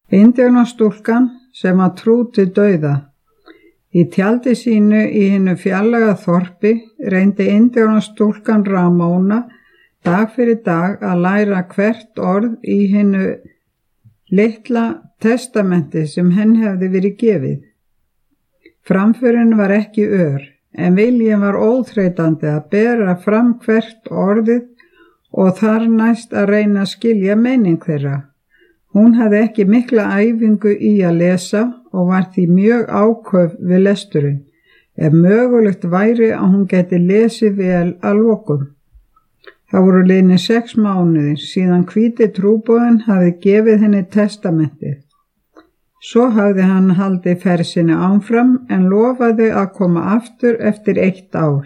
Indíánastúlkan sem var trú til dauða. Í tjaldi sínu í hinu fjarlæga þorpi reyndi indíánastúlkan Ramóna dag fyrir dag að læra hvert orð í hinu litla testamenti sem henni hefði verið gefið. Framförin var ekki ör, en viljinn var óþreytandi að bera fram hvert orðið og þar næst að reyna að skilja meining þeirra. Hún hafði ekki mikla æfingu í að lesa og var því mjög áköf við lesturinn, ef mögulegt væri að hún geti lesið vel að lokum. Það voru liðnir 6 mánuðir síðan hvíti trúboðinn hafði gefið henni testamentið. Svo hafði hann haldið ferð sinni áfram en lofaði að koma aftur eftir 1 ár.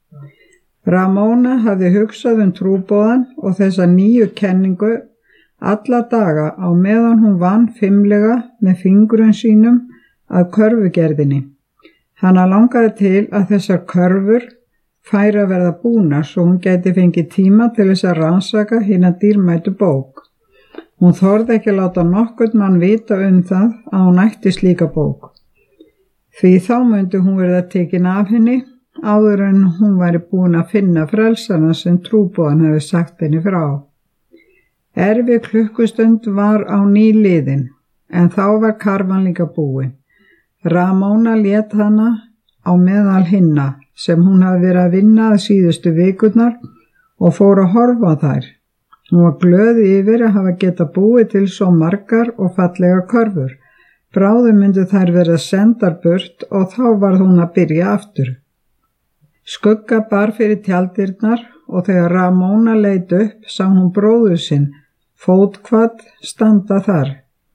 Ramóna hafði hugsað trúboðann og þessa nýju kenningu alla daga á meðan hún vann fimlega með fingrum sínum að körfugerðinni. Hana langaði til að þessar körfur færi að verða búnar svo hún gæti fengið tíma til þess að rannsaka hina dýrmætu bók. Hún þorði ekki að láta nokkurn mann vita það að hún ætti slíka bók. Því þá myndi hún verða tekin af henni áður en hún væri búin að finna frelsana sem trúboðan hefði sagt henni frá. Erfið klukkustund var á nýliðin, en þá var karfan líka búin. Ramóna lét hana á meðal hinna sem hún hafði verið að vinna að síðustu vikurnar og fór að horfa á þær. Hún var glöð yfir að hafa geta búið til svo margar og fallega körfur. Bráðum myndu þær verða sendar burt og þá varð hún að byrja aftur. Skugga bar fyrir tjaldirnar og þegar Ramóna leit upp sá hún bróður sinn, fótkvadd, standa þar.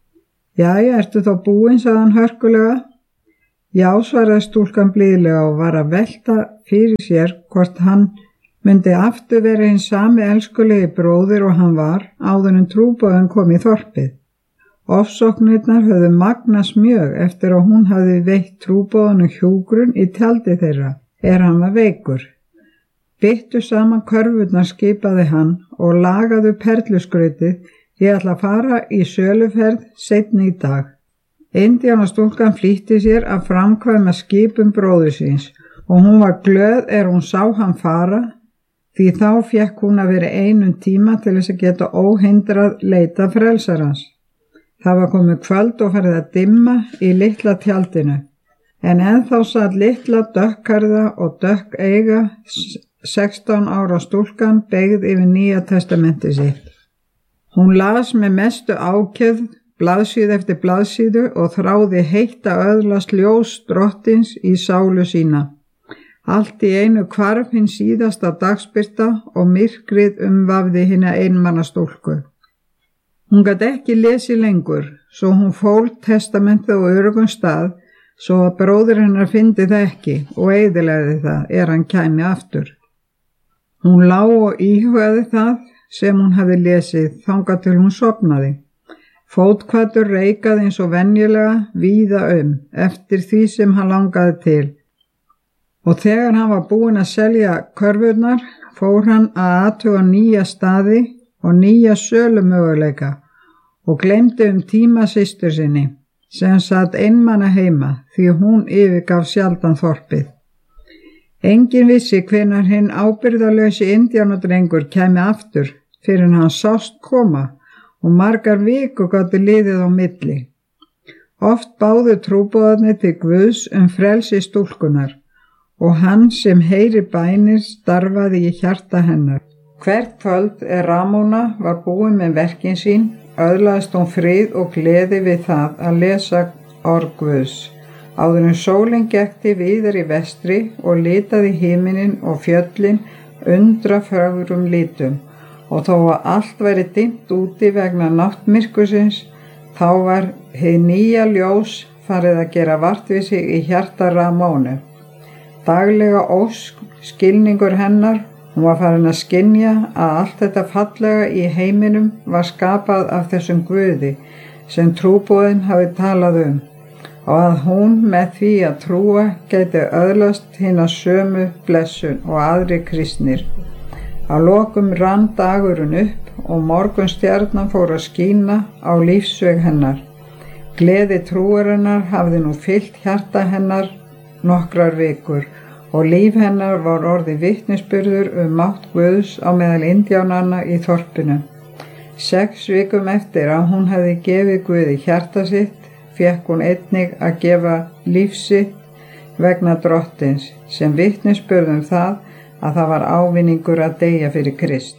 Jæja, ertu þá búin, sagði hann hörkulega. Já, svaraði stúlkan blíðlega og var að velta fyrir sér hvort hann myndi aftur vera hinn sami elskulegi bróðir og hann var áður en trúboðinn kom í þorpið. Ofsóknirnar höfðu magnast mjög eftir að hún hafði veitt trúboðinu hjúgrun í tjaldi þeirra, hann var veikur. Byttu saman körfurnar skipaði hann og lagaðu perluskrautið, ég ætla að fara í söluferð seinni í dag. Indíánastúlkan flýtti sér að framkvæma skipun bróður síns og hún var glöð hún sá hann fara, því þá fékk hún að vera einum tíma til þess að geta óhindrað leita frelsarans. Það var komið kvöld og farið að dimma í litla tjaldinu, en ennþá satt litla dökkharða og dökkeiga 16 ára stúlkan beygð yfir Nýja testamenti sitt. Hún las með mestu ákefð blaðsíðu eftir blaðsíðu og þráði heitt að öðlast ljós drottins í sálu sína. Allt í einu hvarf hinn síðasta dagsbirta og myrkrið umvafði hina einmanna stúlku. Hún gat ekki lesið lengur, svo hún fól testamentið á öruggum stað svo að bróðir hennar fyndi það ekki og eyðilegði það hann kæmi aftur. Hún lá og íhugaði það sem hún hafði lesið þangað til hún sofnaði. Fótkvaddur reikaði eins og venjulega víða eftir því sem hann langaði til. Og þegar hann var búinn að selja körfurnar fór hann að athuga nýja staði og nýja sölumöguleika og gleymdi tíma systur sinni sem satt einmana heima því hún yfirgaf sjaldan þorpið. Enginn vissi hvenær hinn ábyrgðarlausi indíánadrengur kæmi aftur fyrir en hann sást koma og margar vikur gátu liðið á milli. Oft báðu trúboðarnir til Guðs frelsi stúlkunar og hann sem heyri bænir starfaði í hjarta hennar. Hvert kvöld Ramóna var búin með verkin sín, öðlaðist hún frið og gleði við það að lesa orð Guðs. Áður en sólin gekk til víðar í vestri og litaði himinin og fjöllin undrafögrum litum og þó að allt væri dimmt úti vegna náttmyrkursins, þá var hið nýja ljós farið að gera vart við sig í hjarta Ramónu. Daglega ósk, skilningur hennar, hún var farin að skynja að allt þetta fallega í heiminum var skapað af þessum Guði sem trúboðinn hafi talað og að hún með því að trúa gæti öðlast hina sömu blessun og aðri kristnir. Að lokum rann dagurinn upp og morgunstjarnan fór að skína á lífsveg hennar. Gleði trúarinnar hafði nú fyllt hjarta hennar nokkrar vikur og líf hennar var orðið vitnisburður mátt Guðs á meðal indjánanna í þorpinu. 6 vikum eftir að hún hafði gefið Guði hjarta sitt, fékk hún einnig að gefa líf sitt vegna Drottins, sem vitnisburð það að það var ávinningur að deyja fyrir Krist.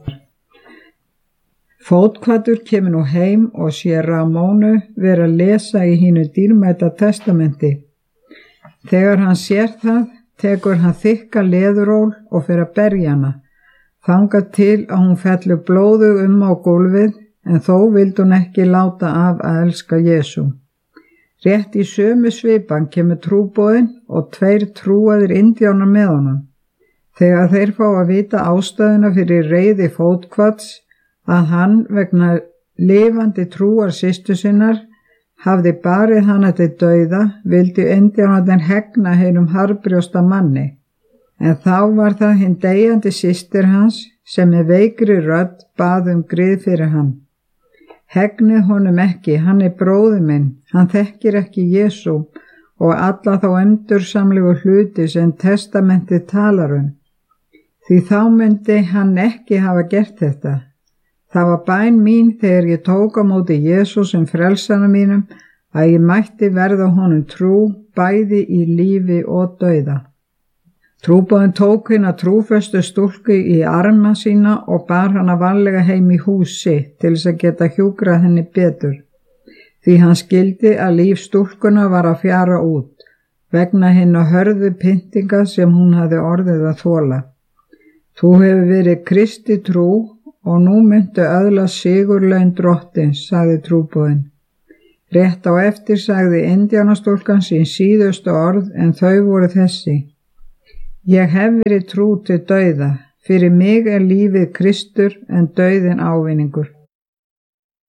Fótkvaddur kemur nú heim og sér Ramónu vera að lesa í hínu dýrmæta testamenti. Þegar hann sér það, tekur hann þykka leðuról og fer að berja hana, þangað til að hún fellur blóðug á gólfið, en þó vildi hún ekki láta af að elska Jesú. Rétt í sömu svipan kemur trúboðinn og 2 trúaðir indjánar með honum. Þegar þeir fá að vita ástæðuna fyrir reiði Fótkvadds, að hann vegna lifandi trúar systur sinnar hafði barið hana til dauða, vildi indjánarnir hegna hinum harðbrjósta manni. En þá var það hinn deyjandi systir hans sem með veikri rödd bað grið fyrir hann. Hegnið honum ekki, hann er bróðir minn, hann þekkir ekki Jesú og alla þá endursamlegu hluti sem testamentið talar Því þá myndi hann ekki hafa gert þetta. Það var bæn mín þegar ég tók á móti Jesú sem frelsara mínum að ég mætti verða honum trú bæði í lífi og dauða. Trúboðinn tók hina trúföstu stúlku í arma sína og bar hana varlega heim í hús sitt til þess að geta hjúkrað henni betur. Því hann skildi að líf stúlkuna var að fjara út vegna hinna hörðu pyntinga sem hún hafði orðið að þola. Þú hefur verið Kristi trú og nú myndu öðlast sigurlaun Drottins, sagði trúboðinn. Rétt á eftir sagði indjánastúlkan sín síðustu orð en þau voru þessi. Ég hef verið trú til dauða, fyrir mig er lífið Kristur en dauðinn ávinningur.